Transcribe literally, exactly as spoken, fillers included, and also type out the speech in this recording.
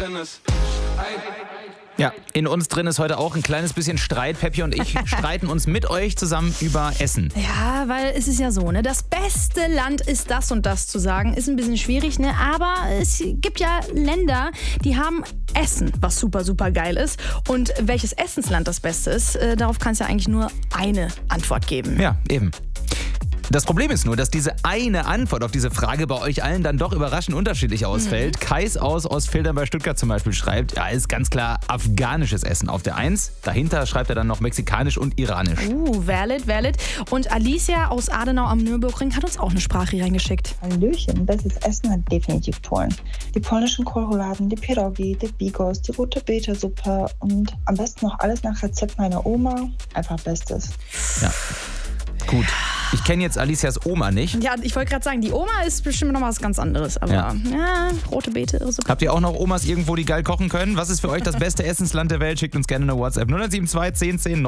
drin ist. Ja, in uns drin ist heute auch ein kleines bisschen Streit. Peppi und ich streiten uns mit euch zusammen über Essen. Ja, weil es ist ja so, ne? Das beste Land ist das und das zu sagen, ist ein bisschen schwierig, ne? Aber es gibt ja Länder, die haben Essen, was super, super geil ist. Und welches Essensland das Beste ist, äh, darauf kann es ja eigentlich nur eine Antwort geben. Ja, eben. Das Problem ist nur, dass diese eine Antwort auf diese Frage bei euch allen dann doch überraschend unterschiedlich ausfällt. Mhm. Kais aus Ostfildern bei Stuttgart zum Beispiel schreibt, ja, ist ganz klar afghanisches Essen auf der Eins. Dahinter schreibt er dann noch mexikanisch und iranisch. Uh, valid, valid. Und Alicia aus Adenau am Nürburgring hat uns auch eine Sprache reingeschickt. Hallöchen, bestes Essen hat definitiv Polen. Die polnischen Kohlrouladen, die Pierogi, die Bigos, die rote Beete-Suppe und am besten noch alles nach Rezept meiner Oma. Einfach Bestes. Ja, gut. Ich kenne jetzt Alicias Oma nicht. Ja, ich wollte gerade sagen, die Oma ist bestimmt noch was ganz anderes. Aber ja, ja rote Beete, Suppe. Habt ihr auch noch Omas irgendwo, die geil kochen können? Was ist für euch das beste Essensland der Welt? Schickt uns gerne eine WhatsApp null sieben zwei zehn zehn